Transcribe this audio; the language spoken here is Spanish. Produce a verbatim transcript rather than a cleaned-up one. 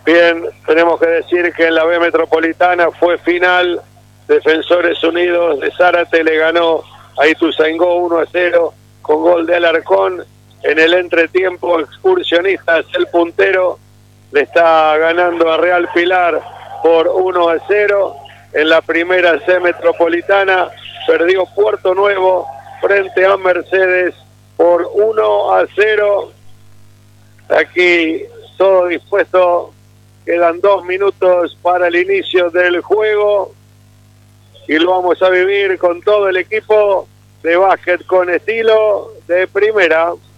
Bien, tenemos que decir que en la B Metropolitana fue final. Defensores Unidos de Zárate le ganó a Ituzaingó uno a cero con gol de Alarcón. En el entretiempo, Excursionistas, el puntero, le está ganando a Real Pilar por uno a cero. En la primera C Metropolitana perdió Puerto Nuevo frente a Mercedes por uno a cero. Aquí todo dispuesto. Quedan dos minutos para el inicio del juego y lo vamos a vivir con todo el equipo de básquet con estilo de primera.